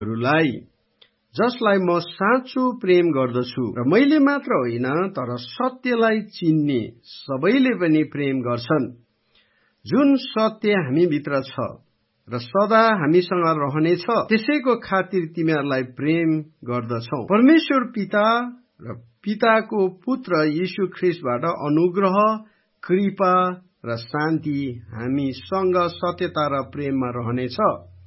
जसलाई म साँचो प्रेम गर्दछु र मैले मात्र होइन तर सत्यलाई चिन्ने सबैले पनि प्रेम गर्छन्। जुन सत्य हामीभित्र छ र सदा हामीसँग रहनेछ त्यसैको खातिर तिमीहरूलाई प्रेम गर्दछौ। परमेश्वर पिता र पिताको पुत्र यीशु ख्रीष्टबाट अनुग्रह, कृपा र शान्ति हामीसँग सत्यता र प्रेममा रहनेछ।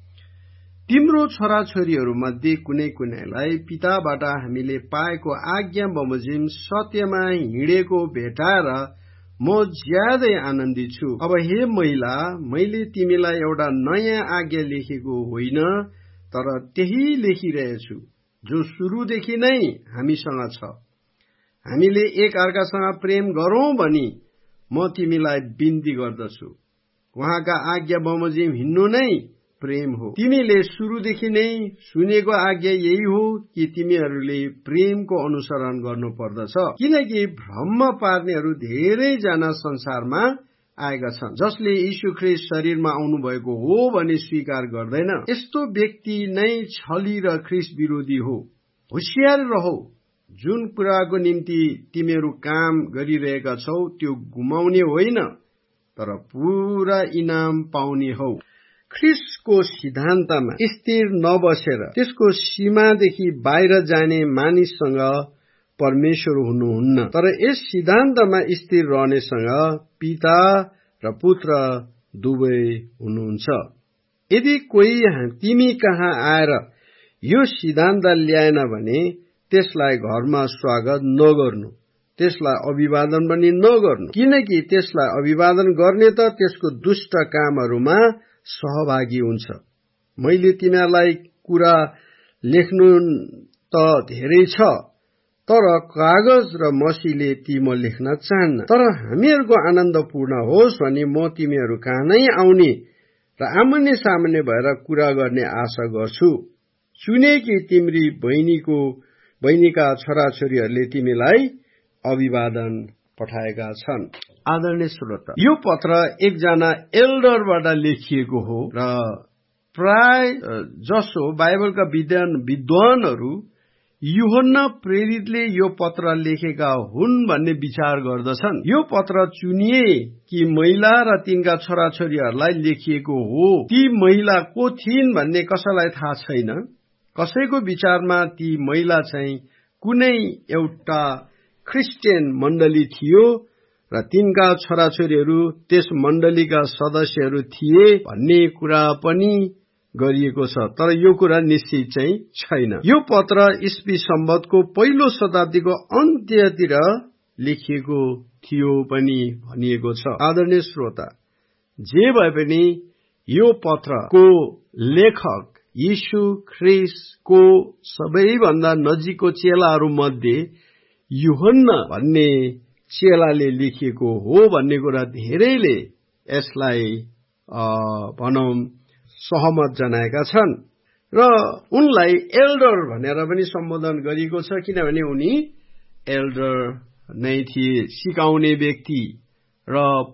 तिम्रो छोराछोरीहरूमध्ये कुनैलाई पिताबाट हामीले पाएको आज्ञा बमोजिम सत्यमा हिँडेको भेटाएर म ज्यादै आनन्दित छु। अब हे महिला, मैले तिमीलाई एउटा नयाँ आज्ञा लेखेको होइन, तर त्यही लेखिरहेछु जो सुरुदेखि नै हामीसँग छ। हामीले एक अर्कासँग प्रेम गरौं भनी म तिमीलाई बिन्ती गर्दछु। उहाँका आज्ञा बमोजिम हिँड्नु नै प्रेम हो। तिमीले सुरुदेखि नै सुनेको आज्ञा यही हो कि तिमीहरूले प्रेमको अनुसरण गर्नुपर्दछ, किनकि भ्रम पार्नेहरू धेरैजना संसारमा आएका छन् जसले यीशु ख्रीष्ट शरीरमा आउनुभएको हो भनी स्वीकार गर्दैन। यस्तो व्यक्ति नै छली र ख्रीष्ट विरोधी हो। होशियार रहो, जुन कुराको निम्ति तिमीहरू काम गरिरहेका छौ त्यो गुमाउने होइन, तर पूरा इनाम पाउने हौ। ख्रीष्टको सिद्धान्तमा स्थिर नबसेर त्यसको सीमादेखि बाहिर जाने मानिससँग परमेश्वर हुनुहुन्न, तर यस सिद्धान्तमा स्थिर रहनेसँग पिता र पुत्र दुवै हुनुहुन्छ। यदि कोही तिमी कहाँ आएर यो सिद्धान्त ल्याएन भने त्यसलाई घरमा स्वागत नगर्नु, त्यसलाई अभिवादन पनि नगर्नु, किनकि त्यसलाई अभिवादन गर्ने त त्यसको दुष्ट कामहरूमा सहभागी हुन्छ। मैले तिमीहरूलाई कुरा लेख्नु त धेरै छ, तर कागज र मसीले ती म लेख्न चाहन्न। तर हामीहरूको आनन्द पूर्ण होस् भनी म तिमीहरू कहाँ नै आउने र आमने सामने भएर कुरा गर्ने आशा गर्छु। सुने कि तिम्री बहिनीका छोराछोरीहरूले तिमीलाई अभिवादन पठाएका छन्। आदरणीय श्रोता, यो पत्र एकजना एल्डरबाट लेखिएको हो र प्राय जसो बाइबलका विद्वानहरू यूहन्ना प्रेरितले यो पत्र लेखेका हुन् भन्ने विचार गर्दछन्। यो पत्र चुनिए कि महिला र तिनका छोराछोरीहरूलाई लेखिएको हो। ती महिला को थिइन् भन्ने कसैलाई थाहा छैन। कसैको विचारमा ती महिला चाहिँ कुनै एउटा क्रिस्चियन मण्डली थियो र तिनका छोराछोरीहरू त्यस मण्डलीका सदस्यहरू थिए भन्ने कुरा पनि गरिएको छ, तर यो कुरा निश्चित चाहिँ छैन। यो पत्र ईस्वी सम्वतको पहिलो शताब्दीको अन्त्यतिर लेखिएको थियो पनि भनिएको छ। आदरणीय श्रोता, जे भए पनि यो पत्रको लेखक यीशु ख्रीष्टको सबैभन्दा नजिकको चेलाहरू मध्ये यूहन्ना भन्ने चेलाले लेखिएको हो भन्ने कुरा धेरैले यसलाई भनौं सहमत जनाएका छन् र उनलाई एल्डर भनेर पनि सम्बोधन गरिएको छ, किनभने उनी एल्डर नै थिए, सिकाउने व्यक्ति र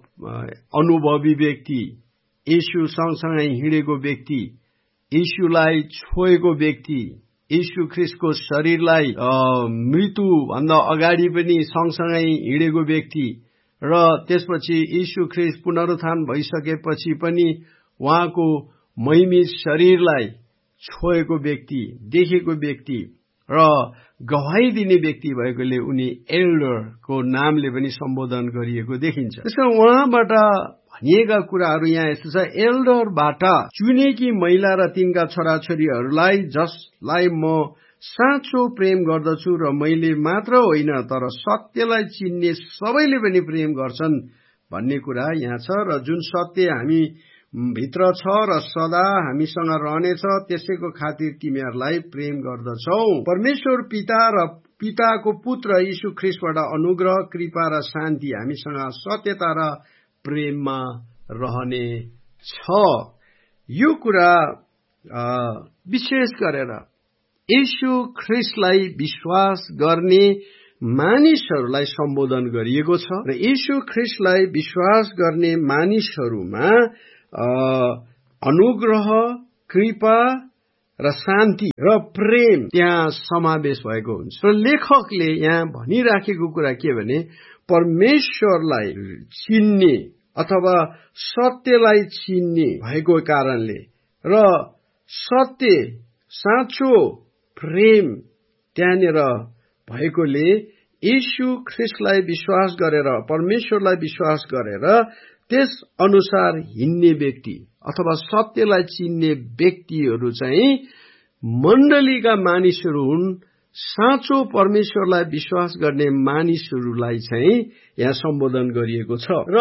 अनुभवी व्यक्ति, यीशु सँगसँगै हिँडेको व्यक्ति, यीशुलाई छोएको व्यक्ति, यीशु ख्रीष्टको शरीरलाई मृत्यु भन्दा अगाडि पनि सँगसँगै हिँडेको व्यक्ति र त्यसपछि यीशु ख्रीष्ट पुनरुत्थान भइसकेपछि पनि उहाँको महिमित शरीरलाई छोएको व्यक्ति, देखेको व्यक्ति र गवाही दिने व्यक्ति भएकोले उनी एल्डरको नामले पनि सम्बोधन गरिएको देखिन्छ। त्यसकारण उहाँबाट भनिएका कुराहरू यहाँ यस्तो छ, एल्डरबाट चुनेकी महिला र तिनका छोराछोरीहरूलाई जसलाई म साँचो प्रेम गर्दछु र मैले मात्र होइन तर सत्यलाई चिन्ने सबैले पनि प्रेम गर्छन् भन्ने कुरा यहाँ छ र जुन सत्य हामी भित्र छ र सदा हामीसँग रहनेछ त्यसैको खातिर तिमीहरूलाई प्रेम गर्दछौ। परमेश्वर पिता र पिताको पुत्र यीशु ख्रीष्टबाट अनुग्रह, कृपा र शान्ति हामीसँग सत्यता र प्रेममा रहने छ। यो कुरा विशेष गरेर यीशु ख्रीष्टलाई विश्वास गर्ने मानिसहरूलाई सम्बोधन गरिएको छ र यीशु ख्रीष्टलाई विश्वास गर्ने मानिसहरूमा अनुग्रह, कृपा र शान्ति र प्रेम त्यहाँ समावेश भएको हुन्छ। र लेखकले यहाँ भनिराखेको कुरा के भने परमेश्वरलाई चिन्ने अथवा सत्यलाई चिन्ने भएको कारणले र सत्य साँचो प्रेम त्यहाँनिर भएकोले यीशु ख्रीष्टलाई विश्वास गरेर परमेश्वरलाई विश्वास गरेर त्यस अनुसार हिँड्ने व्यक्ति अथवा सत्यलाई चिन्ने व्यक्तिहरू चाहिँ मण्डलीका मानिसहरू हुन्। साँचो परमेश्वरलाई विश्वास गर्ने मानिसहरूलाई चाहिँ यहाँ सम्बोधन गरिएको छ। र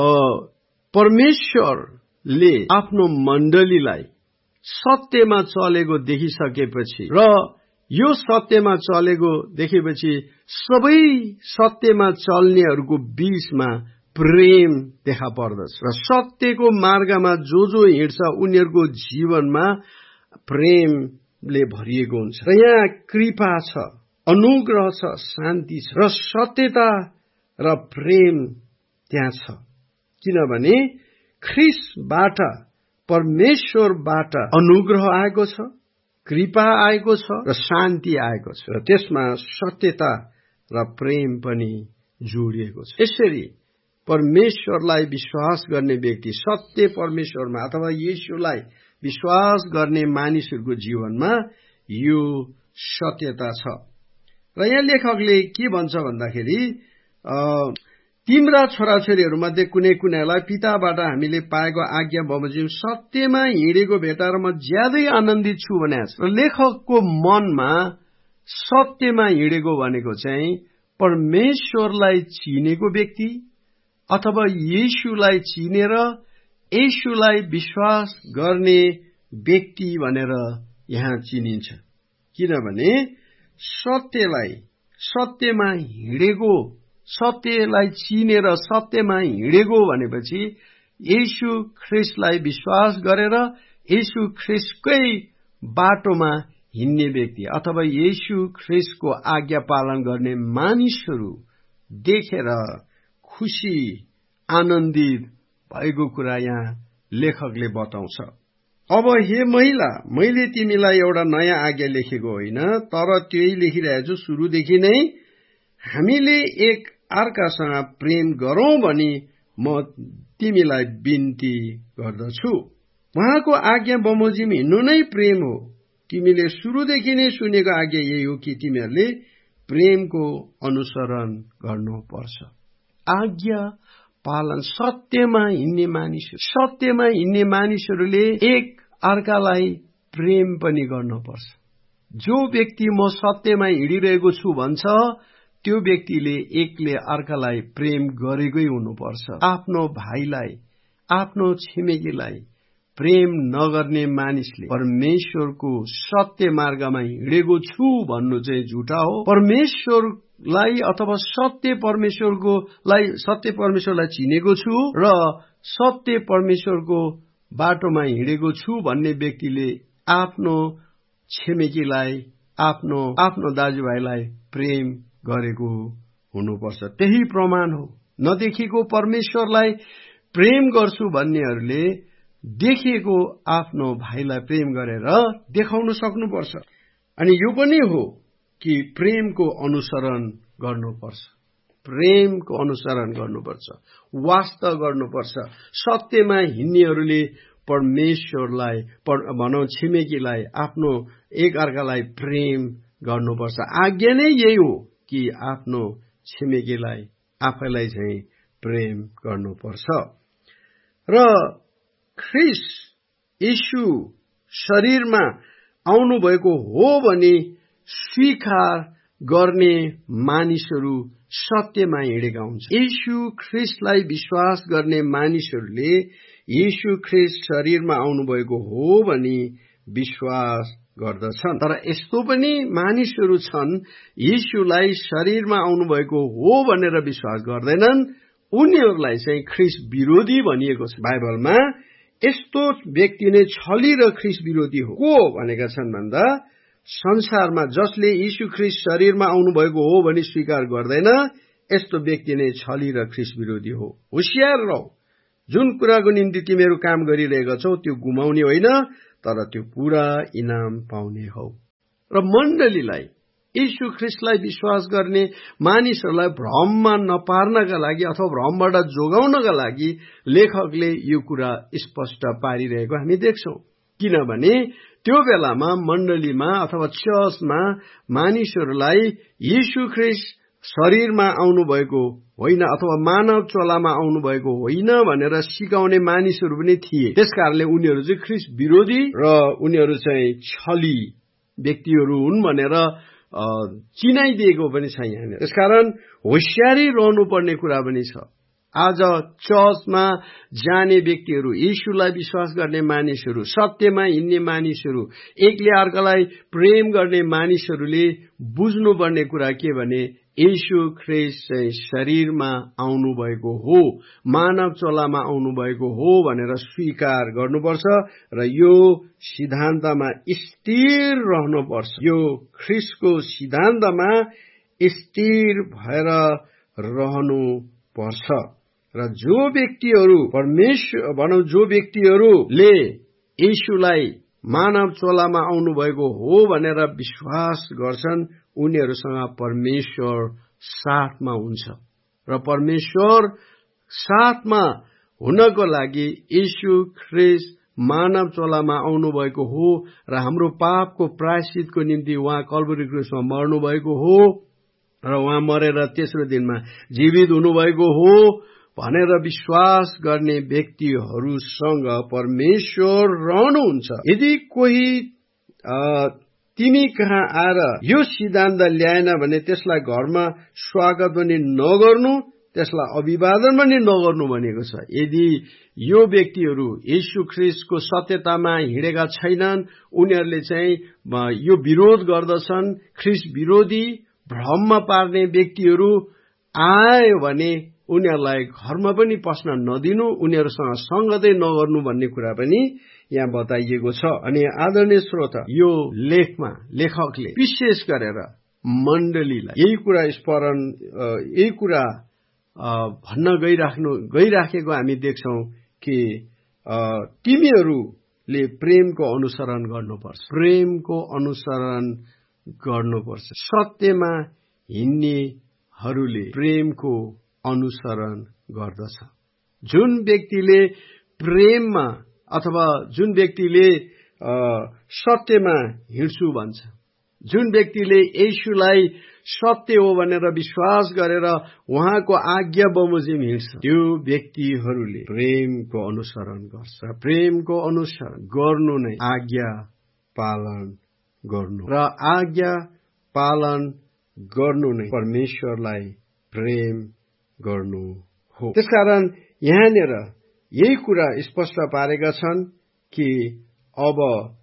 परमेश्वरले आफ्नो मण्डलीलाई सत्यमा चलेको देखिसकेपछि र यो सत्यमा चलेको देखेपछि सबै सत्यमा चल्नेहरूको बीचमा प्रेम देखा पर्दछ र सत्यको मार्गमा जो हिँड्छ उनीहरूको जीवनमा प्रेमले भरिएको हुन्छ। र यहाँ कृपा छ, अनुग्रह छ, शान्ति छ र सत्यता र प्रेम त्यहाँ छ। किनभने ख्रीष्टबाट परमेश्वरबाट अनुग्रह आएको छ, कृपा आएको छ र शान्ति आएको छ र त्यसमा सत्यता र प्रेम पनि जोडिएको छ। यसरी परमेश्वरलाई विश्वास गर्ने व्यक्ति सत्य परमेश्वरमा अथवा येशूलाई विश्वास गर्ने मानिसहरूको जीवनमा यो सत्यता छ। र यहाँ लेखकले के भन्छ भन्दाखेरि तिम्रा छोराछोरीहरूमध्ये कुनै कुनैलाई पिताबाट हामीले पाएको आज्ञा बमोजिम सत्यमा हिँडेको भेटाएर म ज्यादै आनन्दित छु भने र लेखकको मनमा सत्यमा हिँडेको भनेको चाहिँ परमेश्वरलाई चिनेको व्यक्ति अथवा येशूलाई चिनेर येशूलाई विश्वास गर्ने व्यक्ति भनेर यहाँ चिनिन्छ। किनभने सत्यमा हिँडेको सत्यलाई चिनेर सत्यमा हिँडेको भनेपछि येशू ख्रीष्टलाई विश्वास गरेर येशू ख्रीष्टकै बाटोमा हिँड्ने व्यक्ति अथवा येशू ख्रीष्टको आज्ञा पालन गर्ने मानिसहरू देखेर खुशी आनन्दित भएको कुरा यहाँ लेखकले बताउँछ। अब हे महिला, मैले तिमीलाई एउटा नयाँ आज्ञा लेखेको होइन, तर त्यही लेखिरहेको छु। सुरुदेखि नै हामीले एक अर्कासँग प्रेम गरौं भनी म तिमीलाई बिन्ती गर्दछु। उहाँको आज्ञा बमोजिम हिँड्नु नै प्रेम हो। तिमीले सुरुदेखि नै सुनेको आज्ञा यही हो कि तिमीहरूले प्रेमको अनुसरण गर्नुपर्छ। आज्ञा पालन सत्यमा हिँड्ने मानिसहरूले एक अर्कालाई प्रेम पनि गर्नुपर्छ। जो व्यक्ति म सत्यमा हिँडिरहेको छु भन्छ त्यो व्यक्तिले एकले अर्कालाई प्रेम गरेकै हुनुपर्छ। आफ्नो भाइलाई आफ्नो छिमेकीलाई प्रेम नगर्ने मानिसले परमेश्वरको सत्य मार्गमा हिँडेको छु भन्नु चाहिँ झुटा हो। परमेश्वरलाई अथवा सत्य परमेश्वरलाई चिनेको छु र सत्य परमेश्वरको बाटोमा हिँडेको छु भन्ने व्यक्तिले आफ्नो छिमेकीलाई आफ्नो दाजुभाइलाई प्रेम गरेको हुनुपर्छ। त्यही प्रमाण हो। नदेखेको परमेश्वरलाई प्रेम गर्छु भन्नेहरूले देखिएको आफ्नो भाइलाई प्रेम गरेर देखाउन सक्नुपर्छ। अनि यो पनि हो कि प्रेमको अनुसरण गर्नुपर्छ, वास्ता गर्नुपर्छ। सत्यमा हिँड्नेहरूले परमेश्वरलाई भनौं छिमेकीलाई आफ्नो एक अर्कालाई प्रेम गर्नुपर्छ। आज्ञा नै यही हो कि आफ्नो छिमेकीलाई आफैलाई चाहिँ प्रेम गर्नुपर्छ। र ख्रीष्ट येशू शरीरमा आउनुभएको हो भने स्वीकार गर्ने मानिसहरू सत्यमा हिँडेका हुन्छ। येशू ख्रीष्टलाई विश्वास गर्ने मानिसहरूले येशू ख्रीष्ट शरीरमा आउनुभएको हो भने विश्वास गर्दछन्। तर यस्तो पनि मानिसहरू छन् येशूलाई शरीरमा आउनुभएको हो भनेर विश्वास गर्दैनन्। उनीहरूलाई चाहिँ ख्रीष्ट विरोधी भनिएको छ बाइबलमा। यस्तो व्यक्ति नै छली र ख्रीष्ट विरोधी हो। को भनेका छन् भन्दा संसारमा जसले येशू ख्रीष्ट शरीरमा आउनुभएको हो भनी स्वीकार गर्दैन, यस्तो व्यक्ति नै छली र ख्रीष्ट विरोधी हो। होशियार रह, जुन कुराको निम्ति तिमीहरू काम गरिरहेका छौ त्यो गुमाउने होइन, तर त्यो पूरा इनाम पाउने हौ। र मण्डलीलाई यीशु ख्रीष्टलाई विश्वास गर्ने मानिसहरूलाई भ्रममा नपार्नका लागि अथवा भ्रमबाट जोगाउनका लागि लेखकले यो कुरा स्पष्ट पारिरहेको हामी देख्छौं। किनभने त्यो बेलामा मण्डलीमा अथवा चर्चमा मानिसहरूलाई यीशु ख्रीष्ट शरीरमा आउनुभएको होइन अथवा मानव चोलामा आउनुभएको होइन भनेर सिकाउने मानिसहरू पनि थिए। त्यसकारणले उनीहरू चाहिँ ख्रीष्ट विरोधी र उनीहरू चाहिँ छली व्यक्तिहरू हुन् भनेर चिनाइदिएको पनि छ यहाँनिर। त्यसकारण होशियारी रहनुपर्ने कुरा पनि छ। आज चर्चमा जाने व्यक्तिहरू, यीशुलाई विश्वास गर्ने मानिसहरू, सत्यमा हिँड्ने मानिसहरू, एकले अर्कालाई प्रेम गर्ने मानिसहरूले बुझ्नुपर्ने कुरा के भने यीशु ख्रीष्ट चाहिँ शरीरमा आउनुभएको हो, मानव चोलामा आउनुभएको हो भनेर स्वीकार गर्नुपर्छ र यो सिद्धान्तमा स्थिर रहनुपर्छ। यो ख्रीष्टको सिद्धान्तमा स्थिर भएर रहनुपर्छ। र जो व्यक्तिहरूले यीशुलाई मानव चोलामा आउनुभएको हो भनेर विश्वास गर्छन् उनीहरूसँग परमेश्वर साथमा हुन्छ र परमेश्वर साथमा हुनको लागि यीशु ख्रीष्ट मानव चोलामा आउनुभएको हो र हाम्रो पापको प्रायश्चितको निम्ति उहाँ कल्भरी क्रुसमा मर्नुभएको हो र उहाँ मरेर तेस्रो दिनमा जीवित हुनुभएको हो भनेर विश्वास गर्ने व्यक्तिहरूसँग परमेश्वर रहनुहुन्छ। यदि कोही तिमी कहाँ आएर यो सिद्धान्त ल्याएन भने त्यसलाई घरमा स्वागत पनि नगर्नु, त्यसलाई अभिवादन पनि नगर्नु भनेको छ। यदि यो व्यक्तिहरू यीशु ख्रीष्टको सत्यतामा हिँडेका छैनन्, उनीहरूले चाहिँ यो विरोध गर्दछन्, ख्रीष्ट विरोधी भ्रममा पार्ने व्यक्तिहरू आयो भने उनीहरूलाई घरमा पनि पस्न नदिनु, उनीहरूसँग संगतै नगर्नु भन्ने कुरा पनि यहाँ बताइएको छ। अनि आदरणीय श्रोता, यो लेखमा लेखकले विशेष गरेर मण्डलीलाई यही कुरा भन्न गइराखेको हामी देख्छौं कि तिमीहरूले प्रेमको अनुसरण गर्नुपर्छ। सत्यमा हिँड्नेहरूले प्रेमको अनुसरण गर्दछ। जुन व्यक्तिले प्रेममा अथवा जुन व्यक्तिले सत्यमा हिँड्छु भन्छ, जुन व्यक्तिले येशूलाई सत्य हो भनेर विश्वास गरेर उहाँको आज्ञा बमोजिम हिँड्छ, त्यो व्यक्तिहरूले प्रेमको अनुसरण गर्छ। प्रेमको अनुसरण गर्नु नै आज्ञा पालन गर्नु र आज्ञा पालन गर्नु नै परमेश्वरलाई प्रेम गर्नु हो। त्यसकारण यहाँनिर यही कुरा स्पष्ट पारेका छन् कि अब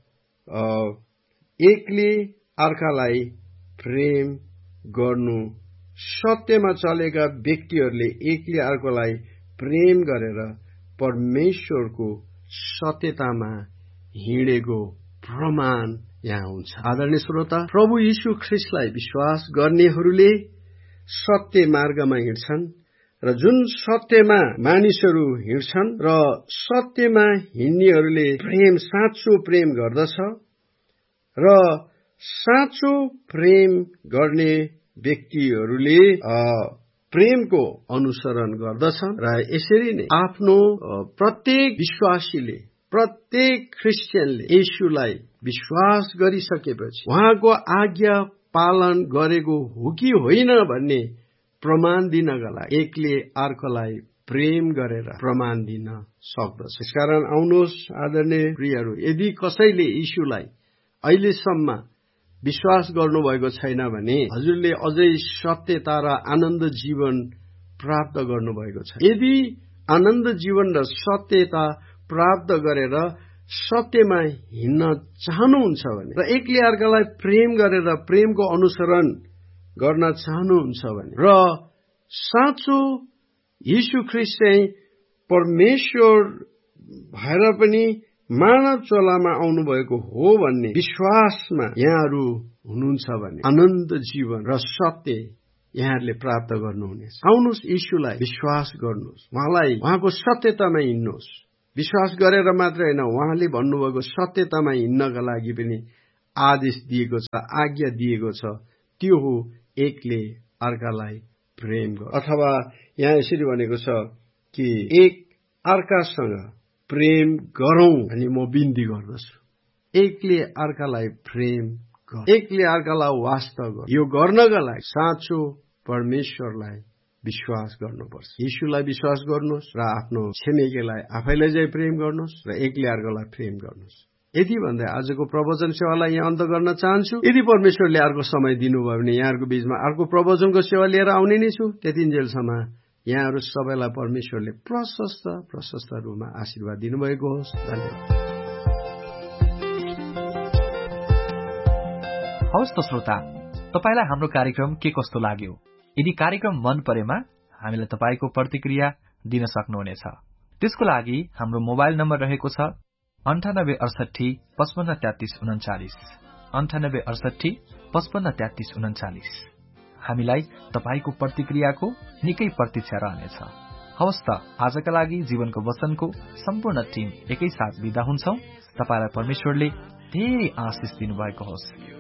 एकले अर्कालाई प्रेम गर्नु, सत्यमा चलेका व्यक्तिहरूले एकले अर्कालाई प्रेम गरेर परमेश्वरको सत्यतामा हिँडेको प्रमाण यहाँ हुन्छ। आदरणीय श्रोता, प्रभु यीशु ख्रीष्टलाई विश्वास गर्नेहरूले सत्य मार्गमा हिँड्छन् र जुन सत्यमा मानिसहरू हिँड्छन् र सत्यमा हिँड्नेहरूले साँचो प्रेम गर्दछ र साँचो प्रेम गर्ने व्यक्तिहरूले प्रेमको अनुसरण गर्दछन् र यसरी नै आफ्नो प्रत्येक विश्वासीले, प्रत्येक क्रिस्चियनले येशूलाई विश्वास गरिसकेपछि उहाँको आज्ञा पालन गरेको हो कि होइन भन्ने प्रमाण दिनका लागि एकले अर्कोलाई प्रेम गरेर प्रमाण दिन सक्दछ। त्यसकारण आउनुहोस् आदरणीय प्रियहरू, यदि कसैले येशूलाई अहिलेसम्म विश्वास गर्नुभएको छैन भने हजुरले अझै सत्यता र आनन्द जीवन प्राप्त गर्नुभएको छ। यदि आनन्द जीवन र सत्यता प्राप्त गरेर सत्यमा हिँड्न चाहनुहुन्छ भने र एकले अर्कालाई प्रेम गरेर प्रेमको अनुसरण गर्न चाहनुहुन्छ भने र साँचो यीशु ख्रीष्ट चाहिँ परमेश्वर भएर पनि मानव चोलामा आउनुभएको हो भन्ने विश्वासमा यहाँहरू हुनुहुन्छ भने आनन्द जीवन र सत्य यहाँहरूले प्राप्त गर्नुहुनेछ। आउनुहोस्, यीशुलाई विश्वास गर्नुहोस्, उहाँको सत्यतामा हिँड्नुहोस्, विश्वास गरेर मात्र होइन, उहाँले भन्नुभएको सत्यतामा हिँड्नका लागि पनि आदेश दिएको छ, आज्ञा दिएको छ। त्यो हो एकले अर्कालाई प्रेम गर। अथवा यहाँ यसरी भनेको छ कि एक अर्कासँग प्रेम गरौं अनि म बिन्ती गर्दछु। एकले अर्कालाई प्रेम गर, एकले अर्कालाई वास्ता गर। यो गर्नका लागि साँचो परमेश्वरलाई विश्वास गर्नुपर्छ। यीशुलाई विश्वास गर्नुहोस् र आफ्नो छिमेकीलाई आफैलाई चाहिँ प्रेम गर्नुहोस् र एकले अर्कालाई प्रेम गर्नुहोस्। यति भन्दै आजको प्रवचन सेवालाई यहाँ अन्त गर्न चाहन्छु। यदि परमेश्वरले अर्को समय दिनुभयो भने यहाँहरूको बीचमा अर्को प्रवचनको सेवा लिएर आउने नै छु। त्यतिन्जेलसम्म यहाँहरू सबैलाई परमेश्वरले प्रशस्त रूपमा आशीर्वाद दिनुभएको होस्। धन्यवाद। हवस् त श्रोता, तपाईलाई हाम्रो कार्यक्रम के कस्तो लाग्यो? यदि कार्यक्रम मन परेमा हामीलाई तपाईको प्रतिक्रिया दिन सक्नुहुनेछ। त्यसको लागि हाम्रो मोबाइल नम्बर रहेको छ 9868 55 33 39, 9868 55 33 39। हामीलाई तपाईको प्रतिक्रियाको निकै प्रतीक्षा रहनेछ। हवस् त, आजका लागि जीवनको वचनको सम्पूर्ण टिम एकैसाथ बिदा हुन्छौं। तपाईलाई परमेश्वरले धेरै आशिष दिनुभएको होस्।